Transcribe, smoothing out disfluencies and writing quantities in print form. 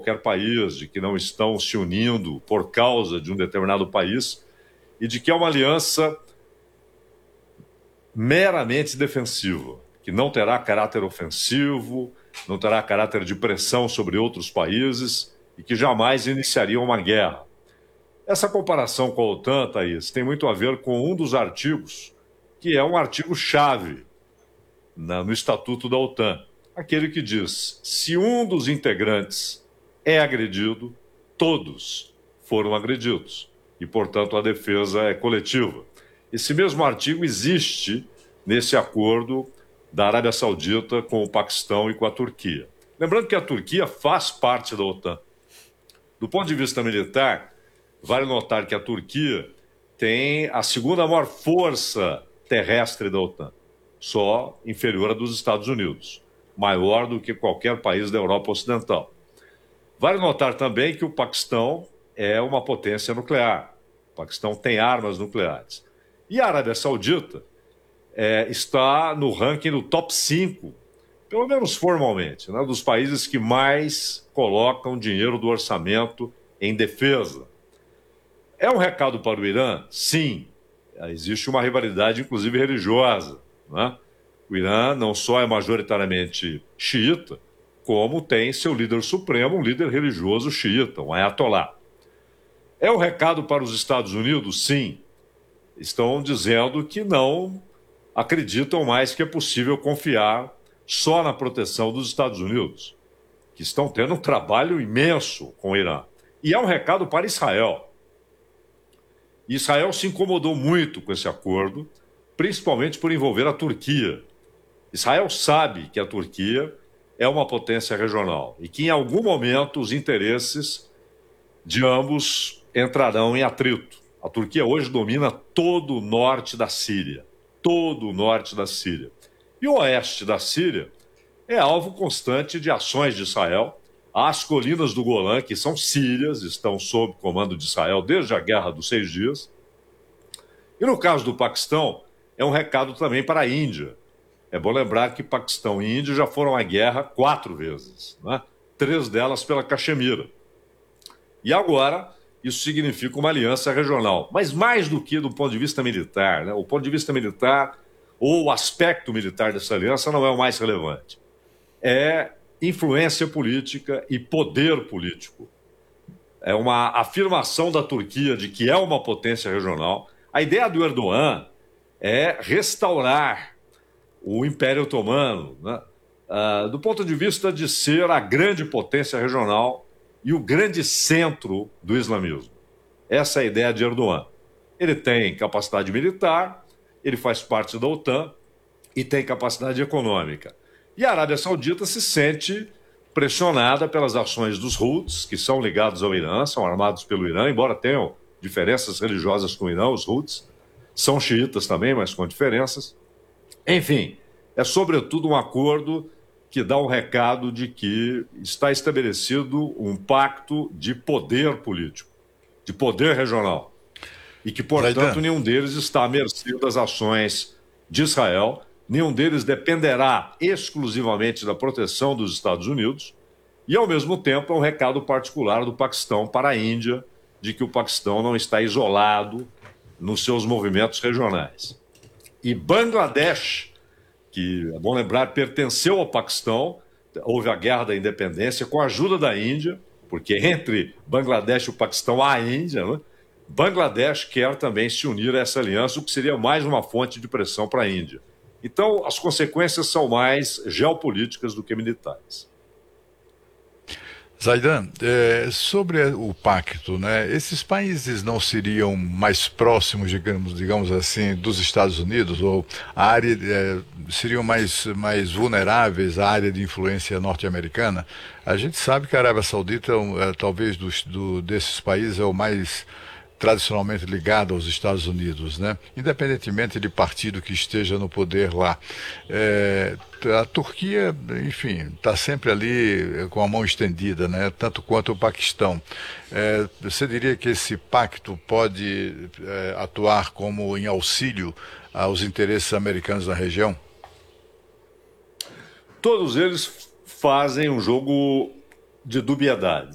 qualquer país, de que não estão se unindo por causa de um determinado país e de que é uma aliança meramente defensiva, que não terá caráter ofensivo, não terá caráter de pressão sobre outros países e que jamais iniciaria uma guerra. Essa comparação com a OTAN, Thaís, tem muito a ver com um dos artigos, que é um artigo-chave no Estatuto da OTAN, aquele que diz: se um dos integrantes é agredido, todos foram agredidos e, portanto, a defesa é coletiva. Esse mesmo artigo existe nesse acordo da Arábia Saudita com o Paquistão e com a Turquia. Lembrando que a Turquia faz parte da OTAN. Do ponto de vista militar, vale notar que a Turquia tem a segunda maior força terrestre da OTAN, só inferior à dos Estados Unidos, maior do que qualquer país da Europa Ocidental. Vale notar também que o Paquistão é uma potência nuclear. O Paquistão tem armas nucleares. E a Arábia Saudita está no ranking do top 5, pelo menos formalmente, né, dos países que mais colocam dinheiro do orçamento em defesa. É um recado para o Irã? Sim. Existe uma rivalidade, inclusive religiosa, né? O Irã não só é majoritariamente xiita, como tem seu líder supremo, um líder religioso xiita, um ayatolá. É um recado para os Estados Unidos? Sim. Estão dizendo que não acreditam mais que é possível confiar só na proteção dos Estados Unidos, que estão tendo um trabalho imenso com o Irã. E é um recado para Israel. Israel se incomodou muito com esse acordo, principalmente por envolver a Turquia. Israel sabe que a Turquia é uma potência regional e que em algum momento os interesses de ambos entrarão em atrito. A Turquia hoje domina todo o norte da Síria. Todo o norte da Síria. E o oeste da Síria é alvo constante de ações de Israel. As colinas do Golã, que são sírias, estão sob comando de Israel desde a Guerra dos 6 Dias. E no caso do Paquistão, é um recado também para a Índia. É bom lembrar que Paquistão e Índia já foram à guerra 4 vezes, né? 3 delas pela Caxemira. E agora, isso significa uma aliança regional. Mas mais do que do ponto de vista militar, né? O ponto de vista militar, ou o aspecto militar dessa aliança, não é o mais relevante. É influência política e poder político. É uma afirmação da Turquia de que é uma potência regional. A ideia do Erdogan é restaurar o Império Otomano, né? Do ponto de vista de ser a grande potência regional e o grande centro do islamismo. Essa é a ideia de Erdogan. Ele tem capacidade militar, ele faz parte da OTAN e tem capacidade econômica. E a Arábia Saudita se sente pressionada pelas ações dos Houthis, que são ligados ao Irã, são armados pelo Irã, embora tenham diferenças religiosas com o Irã, os Houthis. São xiitas também, mas com diferenças. Enfim, é sobretudo um acordo que dá um recado de que está estabelecido um pacto de poder político, de poder regional. E que, portanto, nenhum deles está à mercê das ações de Israel, nenhum deles dependerá exclusivamente da proteção dos Estados Unidos, e, ao mesmo tempo, é um recado particular do Paquistão para a Índia, de que o Paquistão não está isolado nos seus movimentos regionais. E Bangladesh, que, é bom lembrar, pertenceu ao Paquistão, houve a Guerra da Independência com a ajuda da Índia, porque entre Bangladesh e o Paquistão há a Índia, né? Bangladesh quer também se unir a essa aliança, o que seria mais uma fonte de pressão para a Índia. Então, as consequências são mais geopolíticas do que militares. Zaidan, sobre o pacto, né, esses países não seriam mais próximos, digamos assim, dos Estados Unidos, ou a área seriam mais vulneráveis à área de influência norte-americana? A gente sabe que a Arábia Saudita, talvez desses países, é o mais tradicionalmente ligado aos Estados Unidos, né? Independentemente de partido que esteja no poder lá. A Turquia, enfim, está sempre ali com a mão estendida, né? Tanto quanto o Paquistão. Você diria que esse pacto pode atuar como em auxílio aos interesses americanos na região? Todos eles fazem um jogo de dubiedades.